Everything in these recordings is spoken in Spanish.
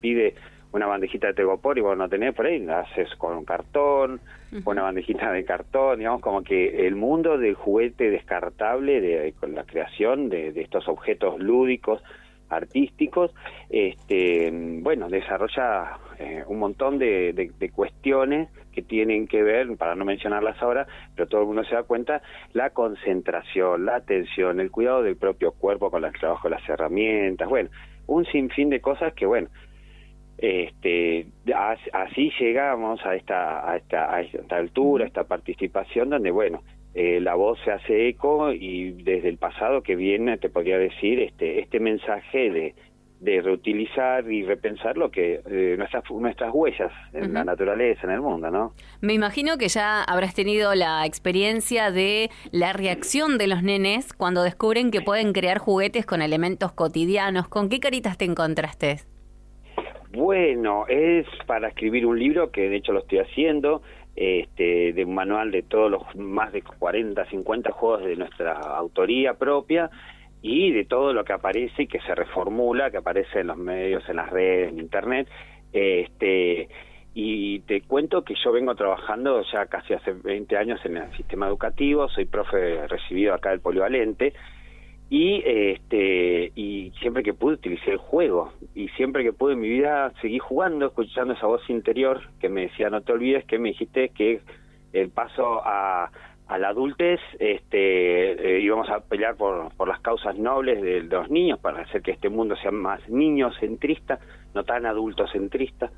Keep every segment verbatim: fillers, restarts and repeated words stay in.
pide una bandejita de tegopor y vos no tenés por ahí, la haces con cartón, uh-huh. con una bandejita de cartón, digamos, como que el mundo del juguete descartable, de, con la creación de, de estos objetos lúdicos, artísticos, este, bueno, desarrolla eh, un montón de, de, de cuestiones que tienen que ver, para no mencionarlas ahora, pero todo el mundo se da cuenta, la concentración, la atención, el cuidado del propio cuerpo con el trabajo de las herramientas, bueno, un sinfín de cosas que, bueno, este así llegamos a esta a esta, a esta altura, a esta participación donde, bueno, eh, la voz se hace eco y desde el pasado que viene te podría decir este este mensaje de de reutilizar y repensar lo que eh, nuestras nuestras huellas en uh-huh. la naturaleza, en el mundo, ¿no? Me imagino que ya habrás tenido la experiencia de la reacción de los nenes cuando descubren que pueden crear juguetes con elementos cotidianos. ¿Con qué caritas te encontraste? Bueno, es para escribir un libro, que de hecho lo estoy haciendo, este, de un manual de todos los más de cuarenta, cincuenta juegos de nuestra autoría propia y de todo lo que aparece y que se reformula, que aparece en los medios, en las redes, en internet. Este, y te cuento que yo vengo trabajando ya casi hace veinte años en el sistema educativo, soy profe recibido acá del Polivalente, y este y siempre que pude utilicé el juego, y siempre que pude en mi vida seguí jugando, escuchando esa voz interior que me decía, no te olvides que me dijiste que el paso a, a la adultez, este eh, íbamos a pelear por, por las causas nobles de, de los niños, para hacer que este mundo sea más niñocentrista, no tan adultocentrista.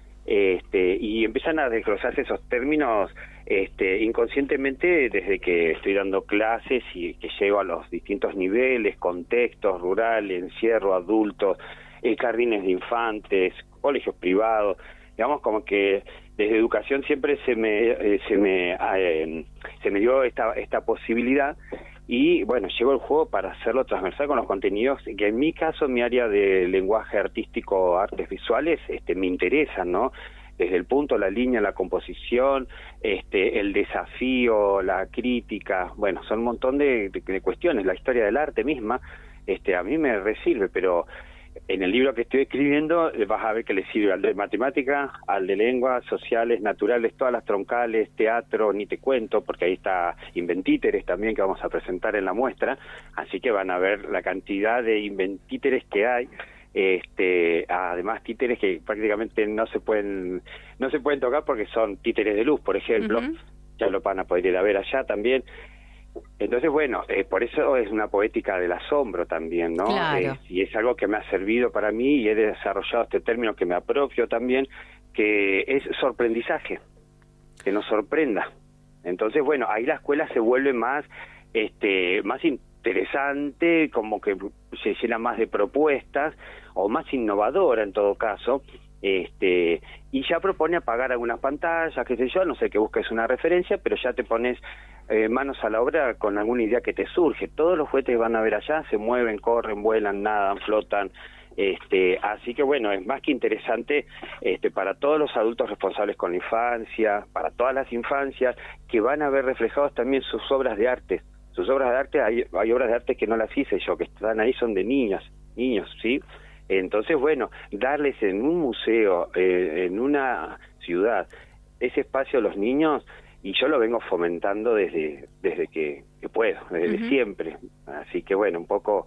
Este, y empiezan a desglosarse esos términos este, inconscientemente desde que estoy dando clases y que llego a los distintos niveles, contextos, rural, encierro, adultos, eh, jardines de infantes, colegios privados, digamos como que desde educación siempre se me eh, se me eh, se me dio esta esta posibilidad. Y bueno, llevo el juego para hacerlo transversal con los contenidos que en mi caso, en mi área de lenguaje artístico, artes visuales, este, me interesan, ¿no? Desde el punto, la línea, la composición, este, el desafío, la crítica, bueno, son un montón de, de, de cuestiones. La historia del arte misma, este, a mí me resirve, pero en el libro que estoy escribiendo vas a ver que le sirve al de matemática, al de lenguas, sociales, naturales, todas las troncales, teatro, ni te cuento, porque ahí está Inventíteres también, que vamos a presentar en la muestra, así que van a ver la cantidad de inventíteres que hay, este además títeres que prácticamente no se pueden no se pueden tocar porque son títeres de luz, por ejemplo, uh-huh. ya lo van a poder ir a ver allá también. Entonces, bueno, eh, por eso es una poética del asombro también, ¿no? Claro. Eh, y es algo que me ha servido para mí y he desarrollado este término que me apropio también, que es sorprendizaje, que nos sorprenda. Entonces, bueno, ahí la escuela se vuelve más, este, más interesante, como que se llena más de propuestas, o más innovadora en todo caso, este y ya propone apagar algunas pantallas, qué sé yo, no sé, que busques una referencia, pero ya te pones eh, manos a la obra con alguna idea que te surge. Todos los juguetes que van a ver allá se mueven, corren, vuelan, nadan, flotan, este así que bueno, es más que interesante este para todos los adultos responsables con la infancia, para todas las infancias, que van a ver reflejados también sus obras de arte. Sus obras de arte, hay, hay obras de arte que no las hice yo, que están ahí, son de niñas, niños, ¿sí? Entonces, bueno, darles en un museo, eh, en una ciudad, ese espacio a los niños, y yo lo vengo fomentando desde desde que, que puedo, desde uh-huh. siempre. Así que, bueno, un poco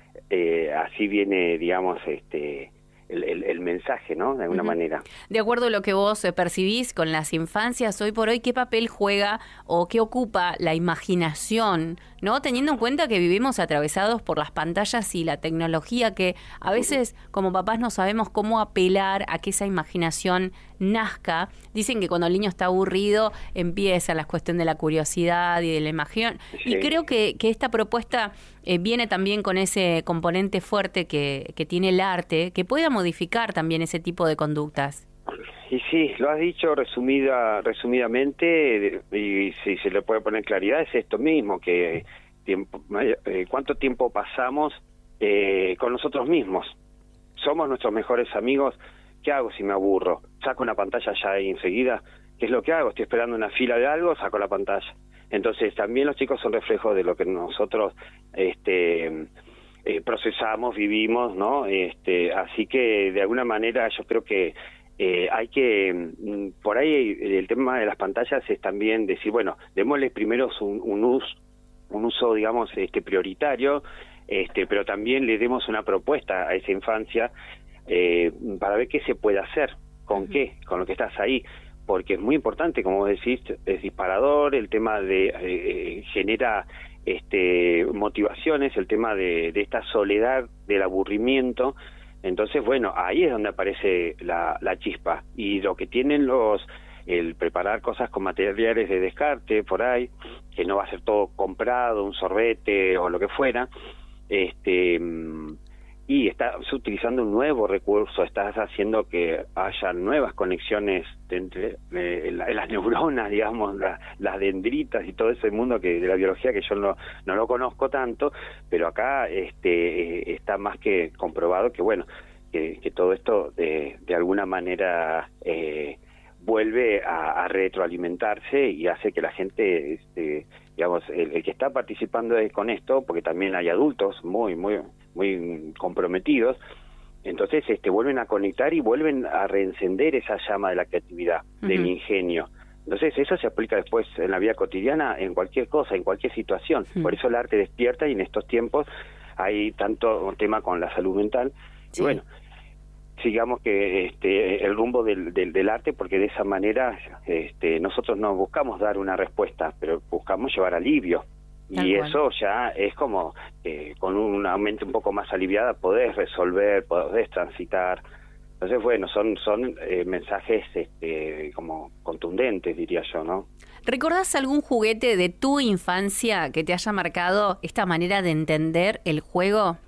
eh, así viene, digamos, este el, el, el mensaje, ¿no? De alguna uh-huh. manera. De acuerdo a lo que vos eh, percibís con las infancias, hoy por hoy, ¿qué papel juega o qué ocupa la imaginación, ¿no? Teniendo en cuenta que vivimos atravesados por las pantallas y la tecnología, que a veces como papás no sabemos cómo apelar a que esa imaginación nazca. Dicen que cuando el niño está aburrido empieza la cuestión de la curiosidad y de la imaginación. Sí. Y creo que, que esta propuesta eh, viene también con ese componente fuerte que, que tiene el arte, que pueda modificar también ese tipo de conductas. Y sí, lo has dicho resumida, resumidamente, y si se le puede poner claridad, es esto mismo, que tiempo, eh, cuánto tiempo pasamos eh, con nosotros mismos. Somos nuestros mejores amigos. ¿Qué hago si me aburro? ¿Saco una pantalla ya y enseguida? ¿Qué es lo que hago? Estoy esperando una fila de algo, saco la pantalla. Entonces también los chicos son reflejos de lo que nosotros este eh, procesamos, vivimos, ¿no? Este, así que de alguna manera yo creo que eh, hay que, por ahí el tema de las pantallas es también decir, bueno, démosle primero un, un uso, un uso, digamos, este prioritario, este, pero también le demos una propuesta a esa infancia eh, para ver qué se puede hacer, con uh-huh. qué, con lo que estás ahí, porque es muy importante, como vos decís, es disparador, el tema de eh, genera este motivaciones, el tema de, de esta soledad, del aburrimiento. Entonces, bueno, ahí es donde aparece la, la chispa, y lo que tienen los el preparar cosas con materiales de descarte por ahí, que no va a ser todo comprado, un sorbete o lo que fuera, este y estás utilizando un nuevo recurso, estás haciendo que haya nuevas conexiones entre eh, las neuronas, digamos, la, las dendritas y todo ese mundo que de la biología que yo no, no lo conozco tanto, pero acá este eh, está más que comprobado que, bueno, que, que todo esto de, de alguna manera eh, vuelve a, a retroalimentarse y hace que la gente, este, digamos, el, el que está participando con esto, porque también hay adultos muy, muy muy comprometidos, entonces este vuelven a conectar y vuelven a reencender esa llama de la creatividad, uh-huh. del ingenio. Entonces eso se aplica después en la vida cotidiana, en cualquier cosa, en cualquier situación. Uh-huh. Por eso el arte despierta, y en estos tiempos hay tanto un tema con la salud mental. Sí. Y bueno, sigamos que este el rumbo del, del, del arte, porque de esa manera este nosotros no buscamos dar una respuesta, pero buscamos llevar alivio. Tal y cual. Eso ya es como, eh, con una mente un poco más aliviada, podés resolver, podés transitar. Entonces, bueno, son son eh, mensajes este, como contundentes, diría yo, ¿no? ¿Recordás algún juguete de tu infancia que te haya marcado esta manera de entender el juego?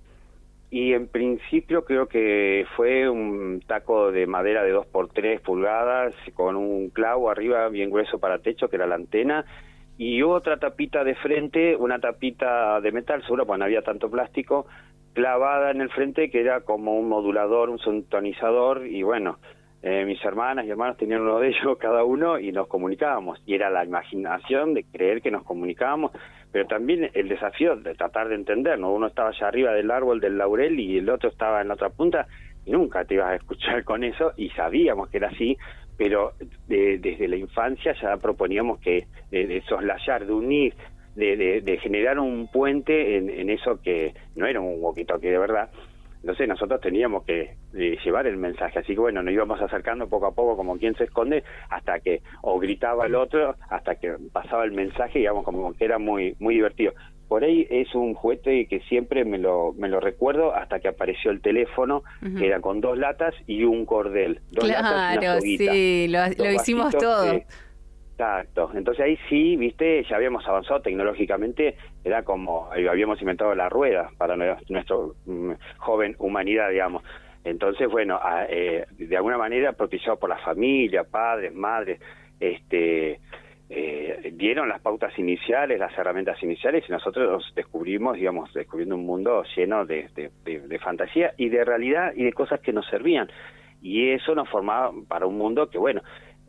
Y en principio creo que fue un taco de madera de dos por tres pulgadas, con un clavo arriba bien grueso para techo, que era la antena, y otra tapita de frente, una tapita de metal, seguro, porque no había tanto plástico, clavada en el frente, que era como un modulador, un sintonizador, y bueno, eh, mis hermanas y hermanos tenían uno de ellos cada uno, y nos comunicábamos, y era la imaginación de creer que nos comunicábamos, pero también el desafío de tratar de entender, ¿no? Uno estaba allá arriba del árbol del laurel y el otro estaba en la otra punta, y nunca te ibas a escuchar con eso, y sabíamos que era así, pero de, desde la infancia ya proponíamos que de, de soslayar, de unir, de, de, de generar un puente en, en eso que no era un walkie-talkie de verdad. Entonces nosotros teníamos que eh, llevar el mensaje, así que bueno, nos íbamos acercando poco a poco como quien se esconde, hasta que o gritaba el otro, hasta que pasaba el mensaje, digamos, como que era muy muy divertido. Por ahí es un juguete que siempre me lo me lo recuerdo, hasta que apareció el teléfono, uh-huh. que era con dos latas y un cordel. Dos claro, latas y una soguita, sí, lo, lo hicimos todo. Que, exacto. Entonces ahí sí, viste, ya habíamos avanzado tecnológicamente, era como, habíamos inventado la rueda para nuestra um, joven humanidad, digamos. Entonces, bueno, a, eh, de alguna manera propiciado por la familia, padres, madres, este... Eh, dieron las pautas iniciales, las herramientas iniciales, y nosotros descubrimos, digamos, descubriendo un mundo lleno de, de, de, de fantasía y de realidad y de cosas que nos servían. Y eso nos formaba para un mundo que, bueno,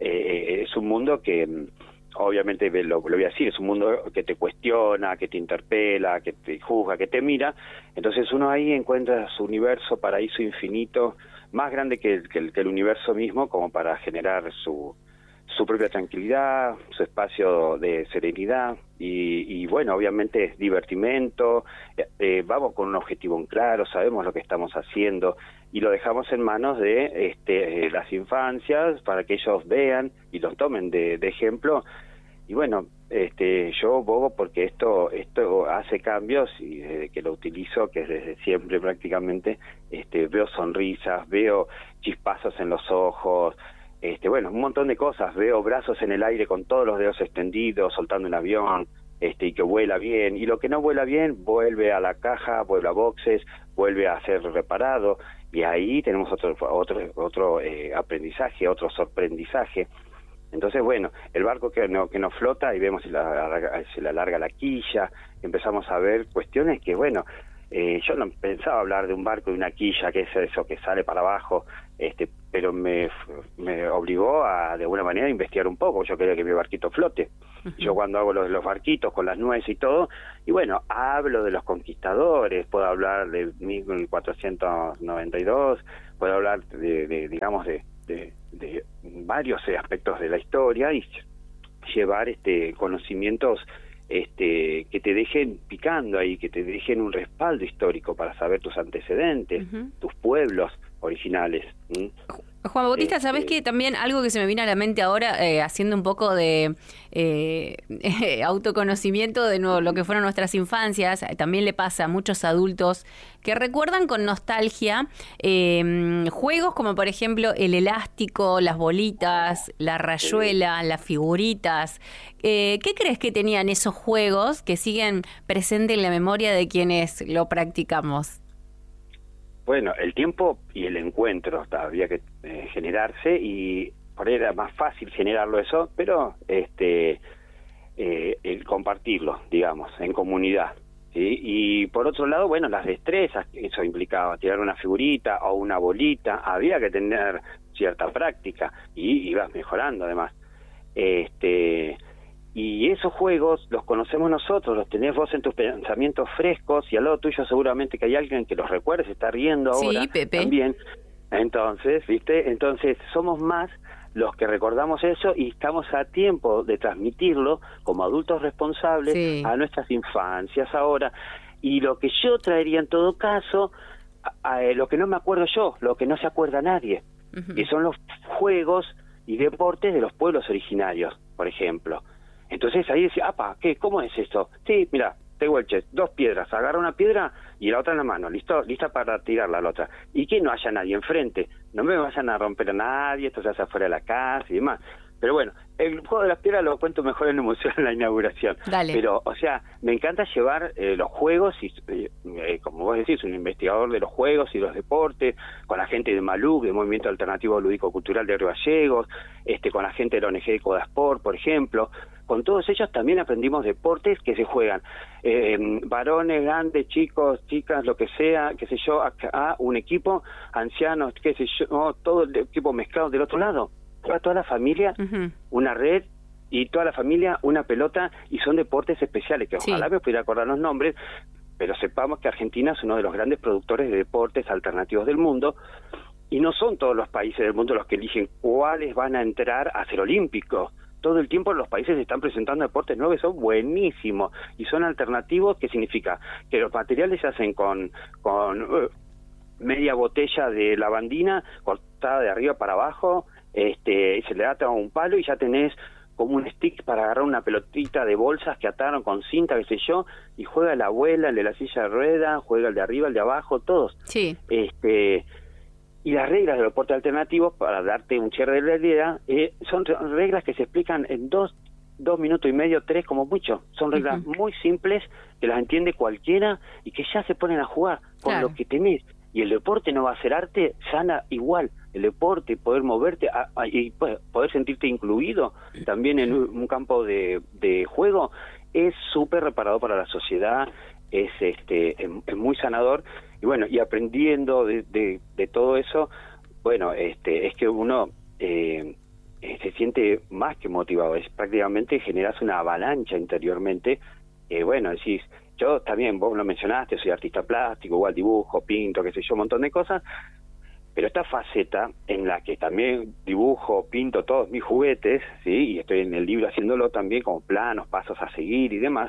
eh, es un mundo que, obviamente, lo, lo voy a decir, es un mundo que te cuestiona, que te interpela, que te juzga, que te mira. Entonces uno ahí encuentra su universo, paraíso infinito, más grande que el, que el, que el universo mismo, como para generar su... su propia tranquilidad, su espacio de serenidad y, y bueno, obviamente es divertimento, eh, eh, vamos con un objetivo en claro, sabemos lo que estamos haciendo y lo dejamos en manos de este, eh, las infancias para que ellos vean y los tomen de, de ejemplo. Y bueno, este, yo bobo porque esto esto hace cambios, y desde que lo utilizo, que es desde siempre prácticamente, este, veo sonrisas, veo chispazos en los ojos. Este, bueno, un montón de cosas, veo brazos en el aire con todos los dedos extendidos, soltando un avión, este, y que vuela bien, y lo que no vuela bien vuelve a la caja, vuelve a boxes, vuelve a ser reparado, y ahí tenemos otro otro otro eh, aprendizaje, otro sorprendizaje. Entonces, bueno, el barco que no que no flota y vemos si la, se le alarga la quilla, empezamos a ver cuestiones que, bueno, Eh, yo no pensaba hablar de un barco y una quilla, que es eso que sale para abajo, este pero me, me obligó a, de alguna manera, a investigar un poco. Yo quería que mi barquito flote. Uh-huh. Yo cuando hago los, los barquitos con las nueces y todo, y bueno, hablo de los conquistadores, puedo hablar de mil cuatrocientos noventa y dos, puedo hablar de, de digamos, de, de, de varios aspectos de la historia y llevar este conocimientos este que te dejen picando ahí, que te dejen un respaldo histórico para saber tus antecedentes, uh-huh. tus pueblos originales. ¿Mm? Juan Bautista, este, ¿sabés que también algo que se me viene a la mente ahora, eh, haciendo un poco de eh, autoconocimiento de nuevo, lo que fueron nuestras infancias, también le pasa a muchos adultos que recuerdan con nostalgia eh, juegos como por ejemplo el elástico, las bolitas, la rayuela, las figuritas? Eh, ¿Qué crees que tenían esos juegos que siguen presentes en la memoria de quienes lo practicamos? Bueno, el tiempo y el encuentro había que eh, generarse, y por ahí era más fácil generarlo eso, pero este eh, el compartirlo, digamos, en comunidad, ¿sí? Y por otro lado, bueno, las destrezas, eso implicaba tirar una figurita o una bolita, había que tener cierta práctica y ibas mejorando además. Este Y esos juegos los conocemos nosotros, los tenés vos en tus pensamientos frescos, y al lado tuyo seguramente que hay alguien que los recuerde, se está riendo ahora. Sí, Pepe. También. Entonces, ¿viste? Entonces somos más los que recordamos eso y estamos a tiempo de transmitirlo como adultos responsables, sí, a nuestras infancias ahora. Y lo que yo traería en todo caso, a, a, lo que no me acuerdo yo, lo que no se acuerda nadie, uh-huh. que son los juegos y deportes de los pueblos originarios, por ejemplo. Entonces ahí decía, apa, ¿qué? ¿Cómo es esto? Sí, mira, tehuelches, dos piedras, agarra una piedra y la otra en la mano, listo, lista para tirarla a la otra. Y que no haya nadie enfrente, no me vayan a romper a nadie, esto se hace afuera de la casa y demás. Pero bueno, el juego de las piedras lo cuento mejor en el museo en la inauguración. Dale. Pero, o sea, me encanta llevar eh, los juegos, y eh, como vos decís, un investigador de los juegos y los deportes, con la gente de Maluk, del Movimiento Alternativo Lúdico Cultural de Río Gallegos, este, con la gente de la O N G de Codasport, por ejemplo. Con todos ellos también aprendimos deportes que se juegan. Eh, varones, grandes, chicos, chicas, lo que sea, qué sé yo, a, a un equipo, ancianos, qué sé yo, todo el equipo mezclado del otro lado. Toda, toda la familia, uh-huh. una red, y toda la familia una pelota, y son deportes especiales, que ojalá sí. me pudiera acordar los nombres, pero sepamos que Argentina es uno de los grandes productores de deportes alternativos del mundo, y no son todos los países del mundo los que eligen cuáles van a entrar a ser olímpicos. Todo el tiempo los países están presentando deportes nuevos, son buenísimos, y son alternativos, que significa que los materiales se hacen con, con uh, media botella de lavandina cortada de arriba para abajo, este se le ata un palo y ya tenés como un stick para agarrar una pelotita de bolsas que ataron con cinta, qué sé yo, y juega la abuela, el de la silla de ruedas, juega el de arriba, el de abajo, todos. Sí. Este, y las reglas de los deportes alternativos, para darte un cierre de la idea, eh, son reglas que se explican en dos, dos minutos y medio, tres como mucho. Son reglas uh-huh. muy simples, que las entiende cualquiera y que ya se ponen a jugar con claro. lo que tenés. Y el deporte no va a ser arte, sana igual. El deporte, poder moverte a, a, y poder sentirte incluido también en un, un campo de, de juego, es súper reparador para la sociedad, es este es, es muy sanador. Y bueno, y aprendiendo de, de, de todo eso, bueno, este es que uno eh, se siente más que motivado, es prácticamente generas una avalancha interiormente. Eh, bueno, decís, yo también, vos lo mencionaste, soy artista plástico, igual dibujo, pinto, qué sé yo, un montón de cosas, pero esta faceta en la que también dibujo, pinto todos mis juguetes, sí, y estoy en el libro haciéndolo también como planos, pasos a seguir y demás,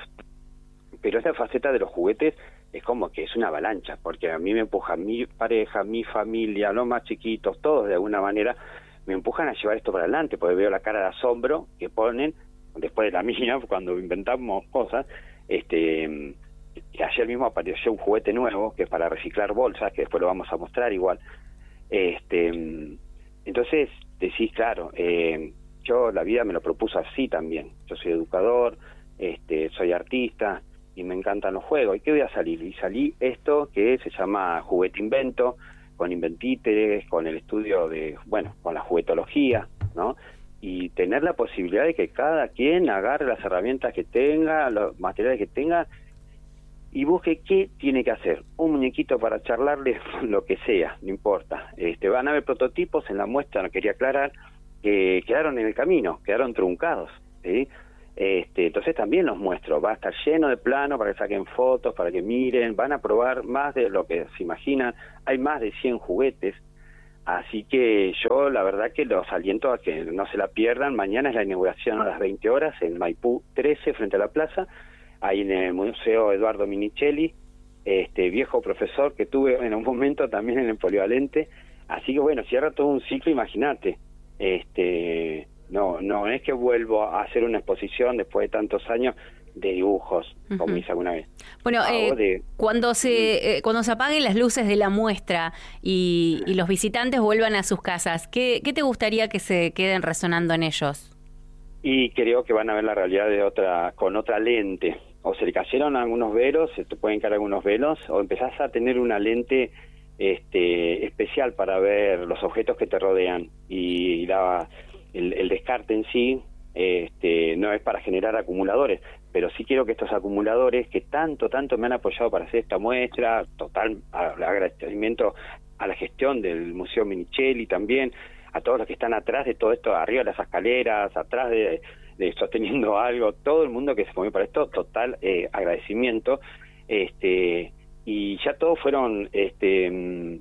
pero esta faceta de los juguetes es como que es una avalancha, porque a mí me empuja mi pareja, mi familia, los más chiquitos, todos de alguna manera me empujan a llevar esto para adelante, porque veo la cara de asombro que ponen, después de la mía, cuando inventamos cosas. Este, ayer mismo apareció un juguete nuevo que es para reciclar bolsas, que después lo vamos a mostrar igual. Este, entonces decís, claro, eh, yo la vida me lo propuso así también. Yo soy educador, este, soy artista y me encantan los juegos. ¿Y qué voy a salir? Y salí esto que se llama Juguete Invento, con inventíteres, con el estudio de, bueno, con la juguetología, ¿no? Y tener la posibilidad de que cada quien agarre las herramientas que tenga, los materiales que tenga, y busque qué tiene que hacer. Un muñequito para charlarle, lo que sea, no importa. Este, van a haber prototipos en la muestra, no quería aclarar, que quedaron en el camino, quedaron truncados, ¿sí? Este, entonces también los muestro, va a estar lleno de planos para que saquen fotos, para que miren, van a probar más de lo que se imaginan, hay más de cien juguetes, así que yo la verdad que los aliento a que no se la pierdan. Mañana es la inauguración a las veinte horas en Maipú trece, frente a la plaza, ahí en el Museo Eduardo Minichelli, este viejo profesor que tuve en un momento también en el Polivalente, así que bueno, cierra todo un ciclo, imagínate, este... No, no es que vuelvo a hacer una exposición después de tantos años de dibujos, uh-huh. como hice alguna vez. Bueno, eh, de... cuando se eh, cuando se apaguen las luces de la muestra y, y los visitantes vuelvan a sus casas, ¿qué, ¿qué te gustaría que se queden resonando en ellos? Y creo que van a ver la realidad de otra con otra lente. O se le cayeron algunos velos, se te pueden caer algunos velos, o empezás a tener una lente este, especial para ver los objetos que te rodean. Y, y la... El, el descarte en sí este, no es para generar acumuladores, pero sí quiero que estos acumuladores que tanto, tanto me han apoyado para hacer esta muestra, total agradecimiento a la gestión del Museo Minichelli también, a todos los que están atrás de todo esto, arriba de las escaleras, atrás de, de sosteniendo algo, todo el mundo que se movió para esto, total eh, agradecimiento, este y ya todos fueron... este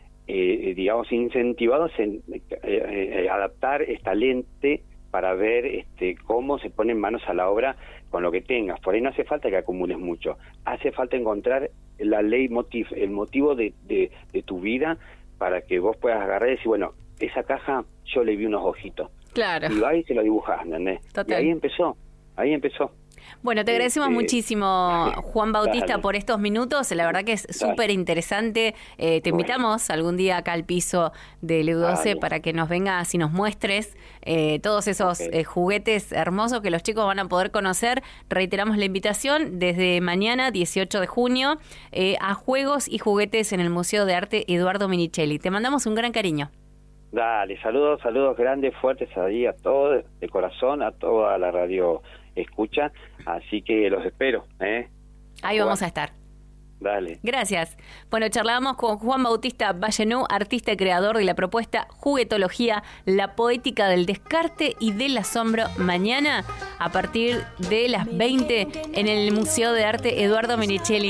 Eh, digamos, incentivados en eh, eh, adaptar esta lente para ver este cómo se ponen manos a la obra con lo que tengas. Por ahí no hace falta que acumules mucho, hace falta encontrar la leitmotiv, el motivo de, de, de tu vida para que vos puedas agarrar y decir, bueno, esa caja yo le vi unos ojitos. Claro. Y va y se lo dibujás, ¿entendés? Total. Y ahí empezó, ahí empezó. Bueno, te agradecemos este, muchísimo, Juan Bautista, dale. por estos minutos. La verdad que es súper interesante. Eh, te invitamos bueno. algún día acá al piso del E U doce dale. para que nos vengas y nos muestres eh, todos esos okay. eh, juguetes hermosos que los chicos van a poder conocer. Reiteramos la invitación desde mañana, dieciocho de junio, eh, a Juegos y Juguetes en el Museo de Arte Eduardo Minichelli. Te mandamos un gran cariño. Dale, saludos, saludos grandes, fuertes ahí a todos, de corazón, a toda la radio escucha, así que los espero, ¿eh? Ahí vamos a estar. Dale. Gracias. Bueno, charlábamos con Juan Bautista Vallenú, artista y creador de la propuesta Juguetología, la poética del descarte y del asombro, mañana a partir de las veinte en el Museo de Arte Eduardo Minichelli.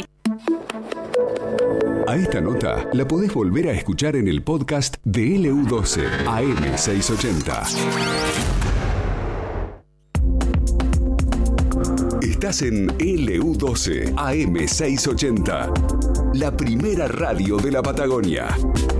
A esta nota la podés volver a escuchar en el podcast de L U doce A M seiscientos ochenta. Estás en L U doce A M seiscientos ochenta, la primera radio de la Patagonia.